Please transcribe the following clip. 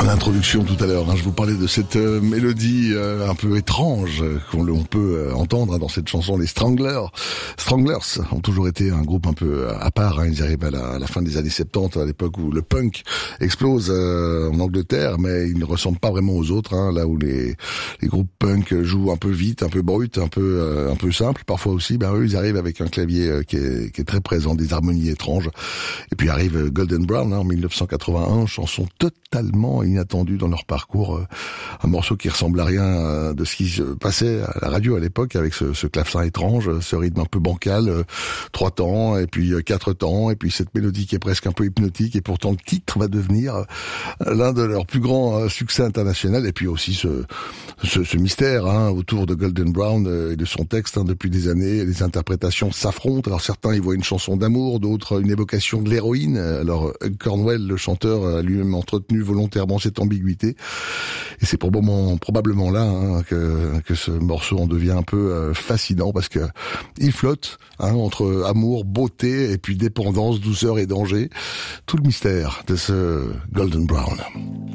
En introduction tout à l'heure, je vous parlais de cette mélodie un peu étrange qu'on peut entendre dans cette chanson, les Stranglers. Stranglers ont toujours été un groupe un peu à part, ils arrivent à la fin des années 70, à l'époque où le punk explose en Angleterre, mais ils ne ressemblent pas vraiment aux autres, là où les groupes punk jouent un peu vite, un peu brut, un peu simple, parfois aussi, eux ils arrivent avec un clavier qui est très présent, des harmonies étranges. Et puis arrive Golden Brown en 1981, chanson totalement inattendue dans leur parcours, un morceau qui ressemble à rien de ce qui se passait à la radio à l'époque, avec ce clavecin étrange, ce rythme un peu bancal, 3 temps et puis 4 temps et puis cette mélodie qui est presque un peu hypnotique, et pourtant le titre va devenir l'un de leurs plus grands succès internationaux. Et puis aussi ce mystère autour de Golden Brown et de son texte, depuis des années, les interprétations s'affrontent. Alors certains y voient une chanson d'amour, d'autres une évocation de l'héroïne. Alors Hugh Cornwell, le chanteur, a lui-même entretenu volontairement cette ambiguïté, et c'est probablement là que ce morceau en devient un peu fascinant, parce que il flotte entre amour, beauté et puis dépendance, douceur et danger, tout le mystère de ce Golden Brown.